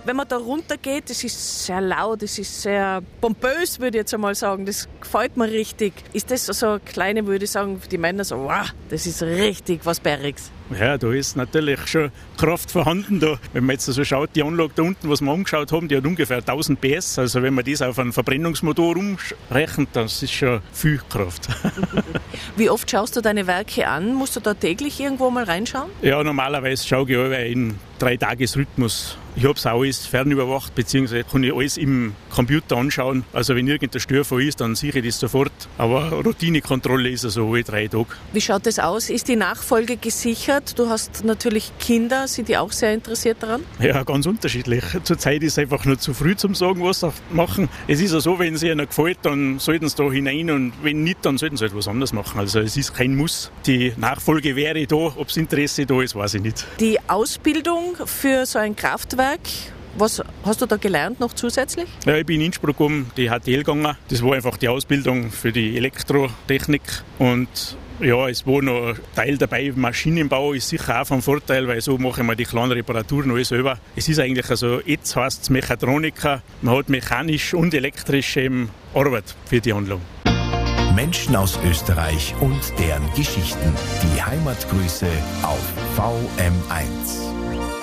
Wenn man da runtergeht, das ist sehr laut, das ist sehr pompös, würde ich jetzt einmal sagen. Das gefällt mir richtig. Ist das so eine kleine, würde ich sagen, die Männer so, wow, das ist richtig was Bergiges. Ja, da ist natürlich schon Kraft vorhanden. Da, wenn man jetzt so schaut, die Anlage da unten, was wir angeschaut haben, die hat ungefähr 1000 PS. Also wenn man das auf einen Verbrennungsmotor umrechnet, das ist schon viel Kraft. Wie oft schaust du deine Werke an? Musst du da täglich irgendwo mal reinschauen? Ja, normalerweise schaue ich alle in 3-Tages-Rhythmus. Ich habe es auch alles fernüberwacht, beziehungsweise kann ich alles im Computer anschauen. Also wenn irgendein Störfall ist, dann sehe ich das sofort. Aber Routinekontrolle ist also alle 3 Tage. Wie schaut das aus? Ist die Nachfolge gesichert? Du hast natürlich Kinder, sind die auch sehr interessiert daran? Ja, ganz unterschiedlich. Zurzeit ist es einfach nur zu früh zum sagen, was sie machen. Es ist ja so, wenn es ihnen gefällt, dann sollten sie da hinein und wenn nicht, dann sollten sie halt was anderes machen. Also es ist kein Muss. Die Nachfolge wäre da, ob das Interesse da ist, weiß ich nicht. Die Ausbildung für so ein Kraftwerk, was hast du da gelernt noch zusätzlich? Ja, ich bin in Innsbruck die HTL gegangen. Das war einfach die Ausbildung für die Elektrotechnik und ja, es war noch ein Teil dabei. Maschinenbau ist sicher auch von Vorteil, weil so mache ich mir die kleinen Reparaturen alles selber. Es ist eigentlich also, jetzt heisst es Mechatroniker. Man hat mechanisch und elektrisch Arbeit für die Anlage. Menschen aus Österreich und deren Geschichten. Die Heimatgrüße auf VM1.